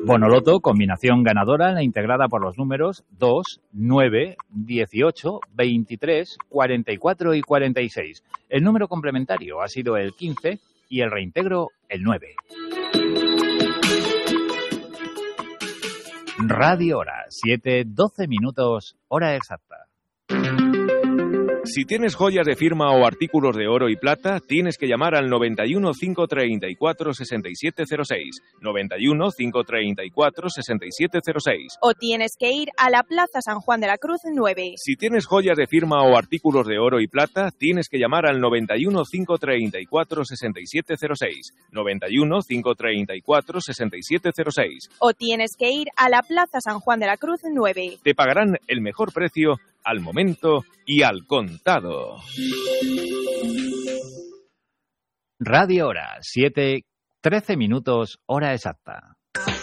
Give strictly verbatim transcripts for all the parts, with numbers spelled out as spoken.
Bonoloto, combinación ganadora integrada por los números dos, nueve, dieciocho, veintitrés, cuarenta y cuatro y cuarenta y seis. El número complementario ha sido el quince y el reintegro el nueve. Radio Hora, siete, doce minutos, hora exacta. Si tienes joyas de firma o artículos de oro y plata, tienes que llamar al noventa y uno, cinco treinta y cuatro, sesenta y siete cero seis. noventa y uno, cinco treinta y cuatro, sesenta y siete cero seis. O tienes que ir a la Plaza San Juan de la Cruz nueve. Si tienes joyas de firma o artículos de oro y plata, tienes que llamar al noventa y uno, cinco treinta y cuatro, sesenta y siete cero seis. noventa y uno, cinco treinta y cuatro, sesenta y siete cero seis. O tienes que ir a la Plaza San Juan de la Cruz nueve. Te pagarán el mejor precio al momento y al contado. Radio Hora, siete, trece minutos, hora exacta.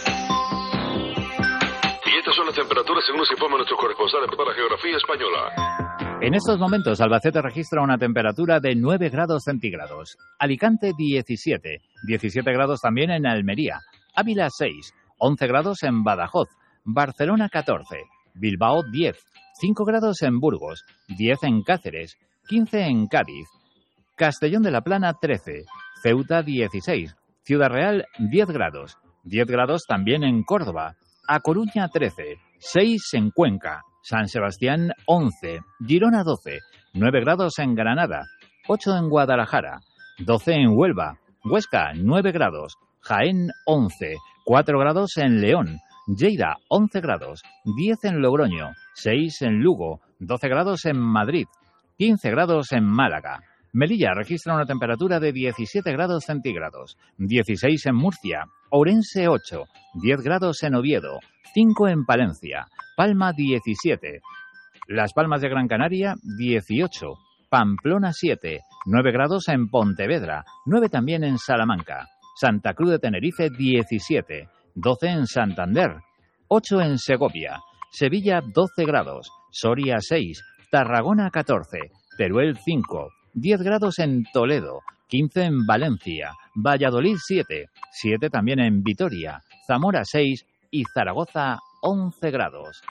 Y estas son las temperaturas según nos informa nuestro corresponsal en toda la geografía española. En estos momentos, Albacete registra una temperatura de nueve grados centígrados. Alicante, diecisiete. diecisiete grados también en Almería. Ávila, seis. once grados en Badajoz. Barcelona, catorce. Bilbao, diez. cinco grados en Burgos, diez en Cáceres, quince en Cádiz, Castellón de la Plana, trece, Ceuta, dieciséis, Ciudad Real, diez grados, diez grados también en Córdoba, A Coruña, trece, seis en Cuenca, San Sebastián, once, Girona, doce, nueve grados en Granada, ocho en Guadalajara, doce en Huelva, Huesca, nueve grados, Jaén, once, cuatro grados en León, Lleida, once grados, diez en Logroño, seis en Lugo, doce grados en Madrid, quince grados en Málaga. Melilla registra una temperatura de diecisiete grados centígrados, dieciséis en Murcia, Ourense ocho, diez grados en Oviedo, cinco en Palencia, Palma diecisiete, Las Palmas de Gran Canaria dieciocho, Pamplona siete, nueve grados en Pontevedra, nueve también en Salamanca, Santa Cruz de Tenerife diecisiete, doce en Santander, ocho en Segovia, Sevilla doce grados, Soria seis, Tarragona catorce, Teruel cinco, diez grados en Toledo, quince en Valencia, Valladolid siete, siete también en Vitoria, Zamora seis y Zaragoza once grados.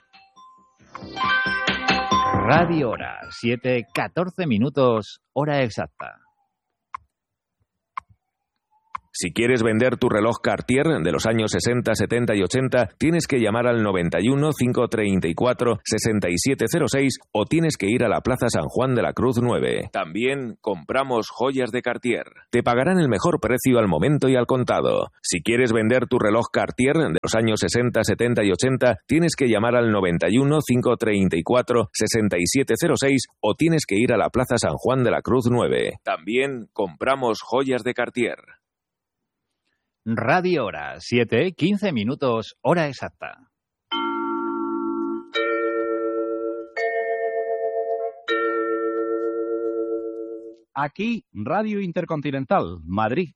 Radio Hora, siete, catorce minutos, hora exacta. Si quieres vender tu reloj Cartier de los años sesenta, setenta y ochenta, tienes que llamar al noventa y uno, cinco treinta y cuatro, sesenta y siete cero seis o tienes que ir a la Plaza San Juan de la Cruz nueve. También compramos joyas de Cartier. Te pagarán el mejor precio al momento y al contado. Si quieres vender tu reloj Cartier de los años sesenta, setenta y ochenta, tienes que llamar al noventa y uno, cinco treinta y cuatro, sesenta y siete cero seis o tienes que ir a la Plaza San Juan de la Cruz nueve. También compramos joyas de Cartier. Radio Hora, siete, quince minutos, hora exacta. Aquí, Radio Intercontinental, Madrid.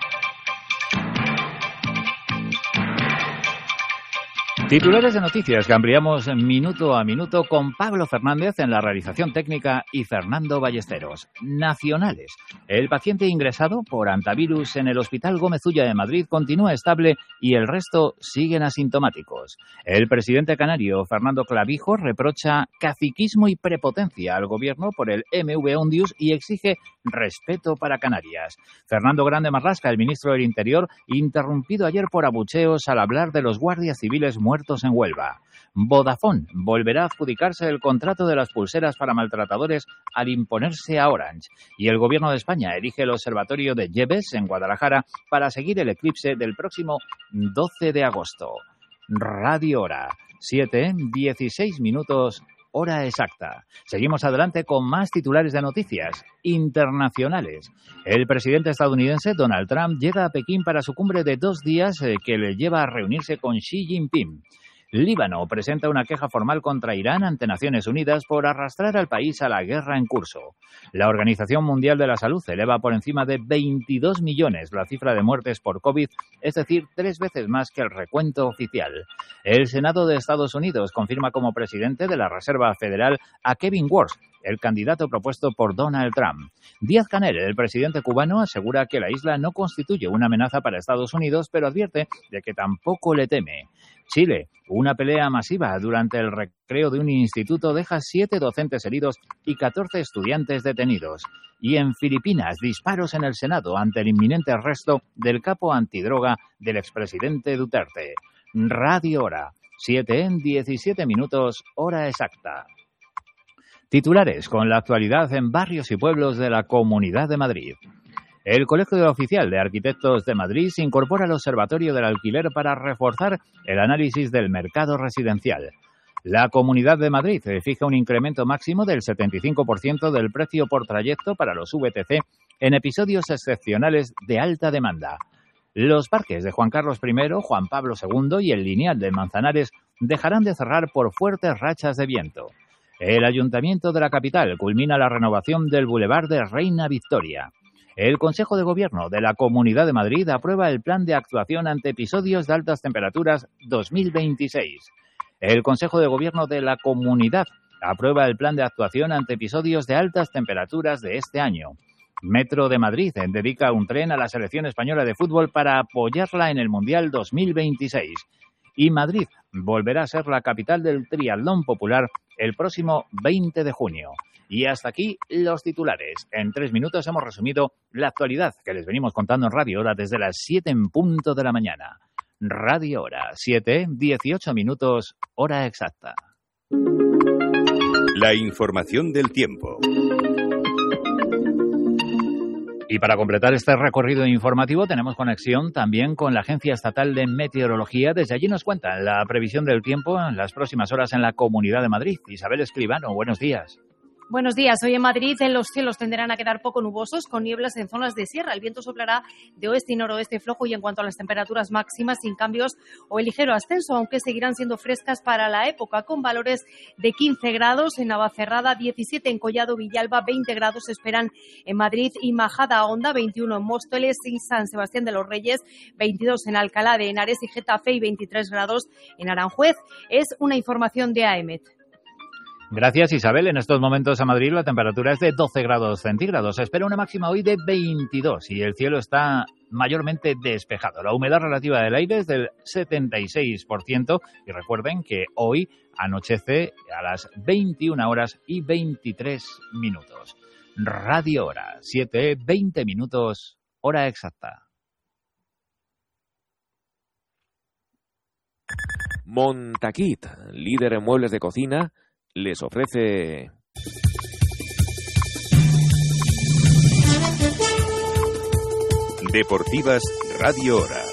Titulares de noticias que ampliamos minuto a minuto con Pablo Fernández en la realización técnica y Fernando Ballesteros. Nacionales. El paciente ingresado por antivirus en el Hospital Gómez Ulla de Madrid continúa estable y el resto siguen asintomáticos. El presidente canario, Fernando Clavijo, reprocha caciquismo y prepotencia al gobierno por el M V Ondius y exige respeto para Canarias. Fernando Grande Marlasca, el ministro del Interior, interrumpido ayer por abucheos al hablar de los guardias civiles muertos en Huelva. Vodafone volverá a adjudicarse el contrato de las pulseras para maltratadores al imponerse a Orange. Y el Gobierno de España elige el observatorio de Yebes en Guadalajara para seguir el eclipse del próximo doce de agosto. Radio Hora, siete, dieciséis minutos, hora exacta. Seguimos adelante con más titulares de noticias internacionales. El presidente estadounidense Donald Trump llega a Pekín para su cumbre de dos días eh, que le lleva a reunirse con Xi Jinping. Líbano presenta una queja formal contra Irán ante Naciones Unidas por arrastrar al país a la guerra en curso. La Organización Mundial de la Salud eleva por encima de veintidós millones la cifra de muertes por COVID, es decir, tres veces más que el recuento oficial. El Senado de Estados Unidos confirma como presidente de la Reserva Federal a Kevin Warsh, el candidato propuesto por Donald Trump. Díaz-Canel, el presidente cubano, asegura que la isla no constituye una amenaza para Estados Unidos, pero advierte de que tampoco le teme. Chile, una pelea masiva durante el recreo de un instituto deja siete docentes heridos y catorce estudiantes detenidos. Y en Filipinas, disparos en el Senado ante el inminente arresto del capo antidroga del expresidente Duterte. Radio Hora, siete en diecisiete minutos, hora exacta. Titulares con la actualidad en barrios y pueblos de la Comunidad de Madrid. El Colegio Oficial de Arquitectos de Madrid se incorpora al Observatorio del Alquiler para reforzar el análisis del mercado residencial. La Comunidad de Madrid fija un incremento máximo del setenta y cinco por ciento del precio por trayecto para los V T C en episodios excepcionales de alta demanda. Los parques de Juan Carlos primero, Juan Pablo segundo y el Lineal de Manzanares dejarán de cerrar por fuertes rachas de viento. El Ayuntamiento de la capital culmina la renovación del Boulevard de Reina Victoria. El Consejo de Gobierno de la Comunidad de Madrid aprueba el Plan de Actuación ante Episodios de Altas Temperaturas dos mil veintiséis. El Consejo de Gobierno de la Comunidad aprueba el Plan de Actuación ante Episodios de Altas Temperaturas de este año. Metro de Madrid dedica un tren a la selección española de fútbol para apoyarla en el Mundial dos mil veintiséis. Y Madrid volverá a ser la capital del triatlón popular el próximo veinte de junio. Y hasta aquí los titulares. En tres minutos hemos resumido la actualidad que les venimos contando en Radio Hora desde las siete en punto de la mañana. Radio Hora, siete, dieciocho minutos, hora exacta. La información del tiempo. Y para completar este recorrido informativo tenemos conexión también con la Agencia Estatal de Meteorología. Desde allí nos cuentan la previsión del tiempo en las próximas horas en la Comunidad de Madrid. Isabel Escribano, buenos días. Buenos días. Hoy en Madrid los cielos tenderán a quedar poco nubosos con nieblas en zonas de sierra. El viento soplará de oeste y noroeste flojo y en cuanto a las temperaturas máximas sin cambios o el ligero ascenso, aunque seguirán siendo frescas para la época con valores de quince grados en Navacerrada, diecisiete en Collado Villalba, veinte grados se esperan en Madrid y Majada Honda, veintiuno en Móstoles y San Sebastián de los Reyes, veintidós en Alcalá de Henares y Getafe y veintitrés grados en Aranjuez. Es una información de A E M E T. Gracias, Isabel. En estos momentos a Madrid la temperatura es de doce grados centígrados. Se espera una máxima hoy de veintidós y el cielo está mayormente despejado. La humedad relativa del aire es del setenta y seis por ciento y recuerden que hoy anochece a las veintiuna horas y veintitrés minutos. Radio Hora, siete, veinte minutos, hora exacta. Montaquit, líder en muebles de cocina, les ofrece Deportivas Radio Hora.